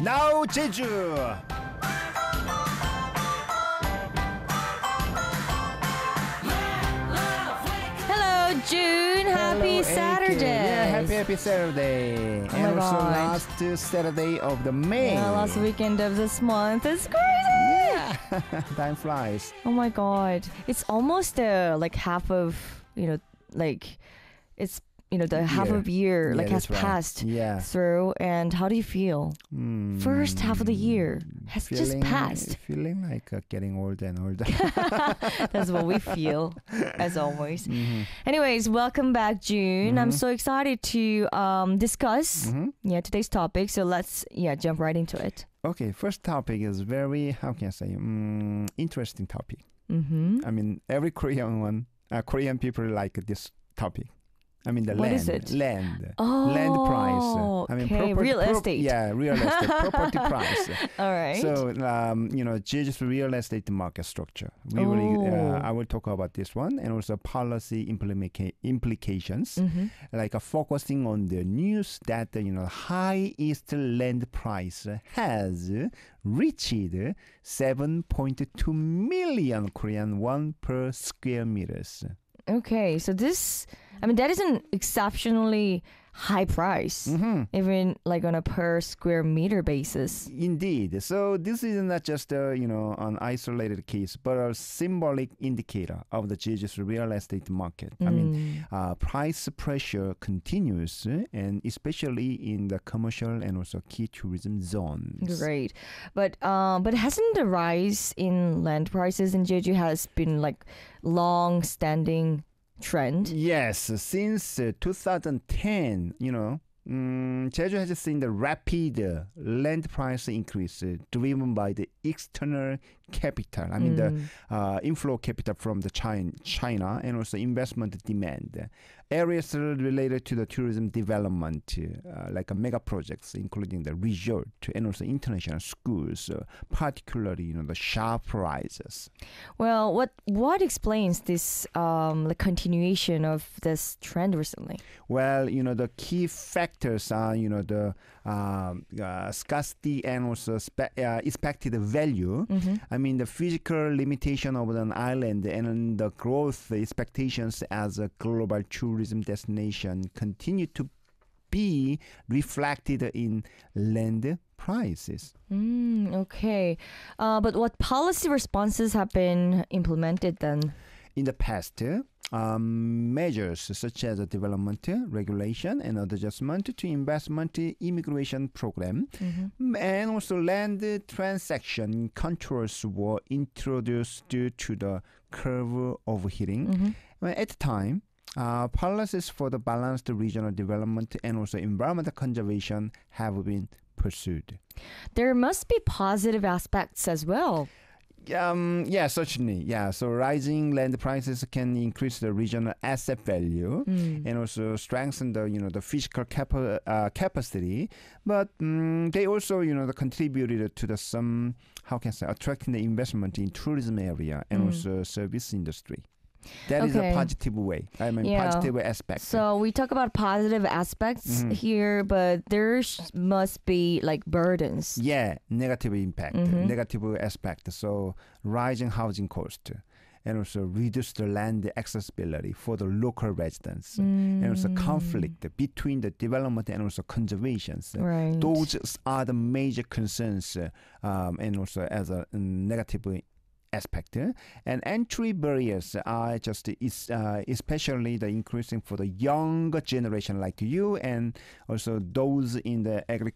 Now 제주. Hello, June. Happy Hello, Saturday. Yeah, happy Saturday. Oh and my also God. last Saturday of the May. Yeah, last weekend of this month. It's crazy. Yeah. Time flies. Oh my God. It's almost like half of, like it's, the half Year. of year Yeah, like has that's right. passed Yeah. through. And how do you feel? First half of the year has just passed. Feeling like getting older and older. That's what we feel, as always. Mhm. Anyways, welcome back, June. I'm Mhm. so excited to discuss Mhm. today's topic. So let's jump right into it. Okay, first topic is very, how can I say, interesting topic. Mm-hmm. I mean, every Korean people like this topic. I mean, the What land. is it? Land. Oh, Land price. I mean, okay, real estate. Yeah, real estate. Property price. All right. So, Jeju's real estate market structure. Oh. I will talk about this one and also policy implications. Mm-hmm. Like focusing on the news that highest land price has reached 7.2 million Korean won per square meters. Okay, so that is an exceptionally high price, even like on a per square meter basis. Indeed. So this is not just an isolated case, but a symbolic indicator of the Jeju's real estate market. I mean, price pressure continues, and especially in the commercial and also key tourism zones. Great, but hasn't the rise in land prices in Jeju has been like long-standing trend? Yes, since 2010, Jeju has seen the rapid land price increase driven by the external capital. I mean, the inflow capital from the China and also investment demand. Areas related to the tourism development, like mega projects, including the resort and also international schools, particularly, the sharp rises. Well, what explains this the continuation of this trend recently? Well, the key factors are, the scarcity and also expected value. I mean, the physical limitation of an island and the growth expectations as a global tourism destination continue to be reflected in land prices. Okay. But what policy responses have been implemented then? In the past, measures such as development, regulation, and adjustment to investment immigration program, and also land transaction controls were introduced due to the curve overheating. At the time, policies for the balanced regional development and also environmental conservation have been pursued. There must be positive aspects as well. Yeah, certainly. Yeah, so rising land prices can increase the regional asset value and also strengthen the physical capacity. But they also contributed to some, how can I say, attracting the investment in tourism area and also service industry. That is a positive way. I mean, positive aspect. So we talk about positive aspects here, but there must be like burdens. Yeah, negative impact, negative aspect. So rising housing cost and also reduce the land accessibility for the local residents and also conflict between the development and also conservation. Right. Those are the major concerns and also as a negative aspect. And entry barriers are just especially the increasing for the younger generation like you and also those in the